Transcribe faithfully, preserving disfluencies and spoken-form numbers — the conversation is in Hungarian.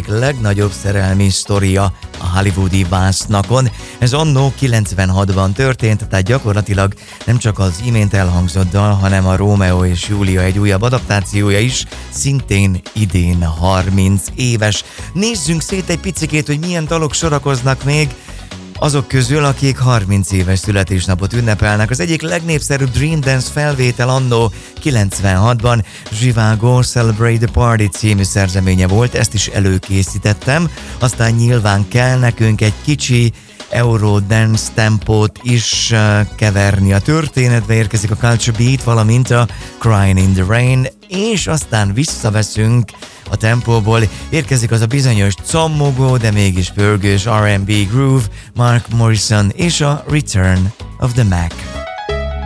legnagyobb szerelmi sztoria a hollywoodi vásznakon. Ez annó kilencvenhatban történt, tehát gyakorlatilag nem csak az imént elhangzott dal, hanem a Rómeó és Júlia egy újabb adaptációja is, szintén idén harminc éves. Nézzünk szét egy picikét, hogy milyen dalok sorakoznak még azok közül, akik harminc éves születésnapot ünnepelnek. Az egyik legnépszerűbb Dream Dance felvétel annó kilencvenhatban Zsivágo Celebrate the Party című szerzeménye volt, ezt is előkészítettem. Aztán nyilván kell nekünk egy kicsi Eurodance tempót is uh, keverni a történetbe, érkezik a Culture Beat, valamint a Crying in the Rain, és aztán visszaveszünk a tempóból, érkezik az a bizonyos commogó, de mégis pörgős er and bé groove, Mark Morrison és a Return of the Mac.